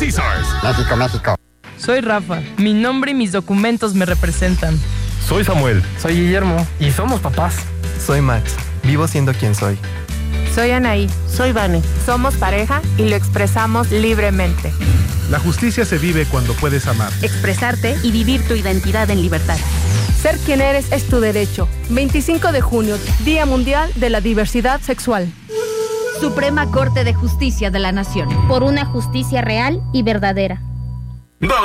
Caesars. México, México. Soy Rafa. Mi nombre y mis documentos me representan. Soy Samuel. Soy Guillermo. Y somos papás. Soy Max. Vivo siendo quien soy. Soy Anaí. Soy Vane. Somos pareja y lo expresamos libremente. La justicia se vive cuando puedes amar. Expresarte y vivir tu identidad en libertad. Ser quien eres es tu derecho. 25 de junio, Día Mundial de la Diversidad Sexual. Suprema Corte de Justicia de la Nación. Por una justicia real y verdadera.